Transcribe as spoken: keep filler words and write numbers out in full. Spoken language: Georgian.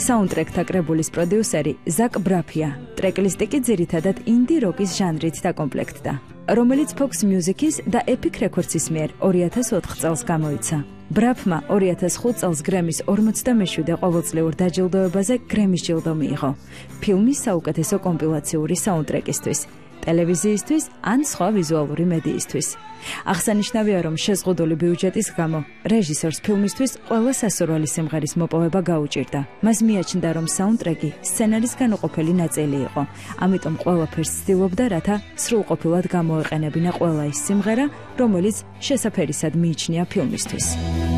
საუნდტრეკთა კრებულის პროდიუსერი ზაკ ბრაფია. ტრეკლისტი ძირითადად ინდი როკის ჟანრით დაკომპლექტდა, რომელიც Fox Music-ის და Epic Records-ის მიერ ორი ათას ოთხ წელს გამოიცა. ბრაფმა ორი ათას ხუთ წელს გრემის ორმოცდამეშვიდე ყოველწლიურ დაჯილდოებაზე გრემის ჯილდო მიიღო ფილმის საუკეთესო კომპილაციური საუნდტრეკისთვის, ტელევიზიისთვის ან სხვა ვიზუალური მედიისთვის. აღსანიშნავია, რომ შეზღუდული ბიუჯეტის გამო რეჟისორს ფილმისთვის ყველა სასურველი სიმღერის მოპოვება გაუჭირდა. მას მიაჩნდა, რომ საუნდტრეკი სცენარის განუყოფელი ნაწილი იყო, ამიტომ ყველაფერს ცდილობდა, რათა სრულყოფილად გამოეყენებინა ყველა ის სიმღერა, რომელიც შესაფერისად მიიჩნია ფილმისთვის.